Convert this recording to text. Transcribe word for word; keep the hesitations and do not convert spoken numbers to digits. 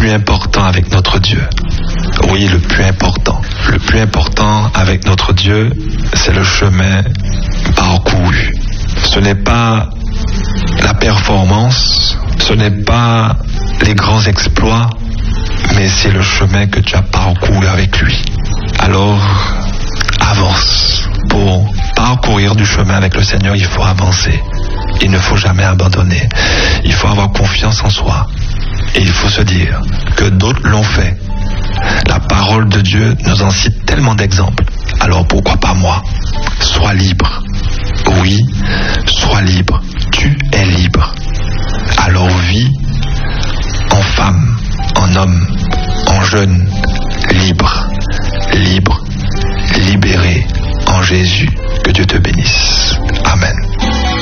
plus important avec notre Dieu. Oui, le plus important. Le plus important avec notre Dieu, c'est le chemin parcouru. Ce n'est pas la performance, ce n'est pas les grands exploits, mais c'est le chemin que tu as parcouru avec lui. Alors, avance. Pour parcourir du chemin avec le Seigneur, il faut avancer. Il ne faut jamais abandonner. Il faut avoir confiance en soi. Et il faut se dire que d'autres l'ont fait. La parole de Dieu nous en cite tellement d'exemples. Alors pourquoi pas moi? Sois libre. Oui, sois libre.